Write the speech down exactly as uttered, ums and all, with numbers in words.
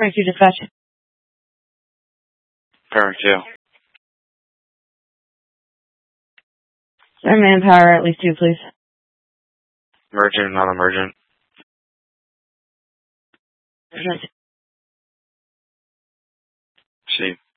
Paramedic two dispatch. Paramedic two. Sir, manpower at least two, please. Emergent, not emergent. Emergent. See.